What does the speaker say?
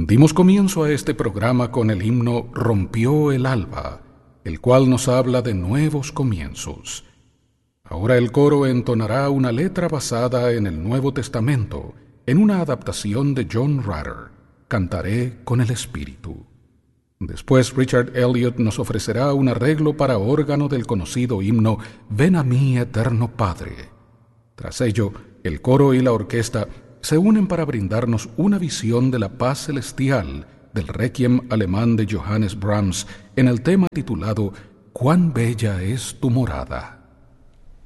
Dimos comienzo a este programa con el himno Rompió el alba, el cual nos habla de nuevos comienzos. Ahora el coro entonará una letra basada en el Nuevo Testamento, en una adaptación de John Rutter, Cantaré con el Espíritu. Después Richard Elliot nos ofrecerá un arreglo para órgano del conocido himno Ven a mí, eterno Padre. Tras ello, el coro y la orquesta se unen para brindarnos una visión de la paz celestial del Requiem alemán de Johannes Brahms en el tema titulado Cuán bella es tu morada.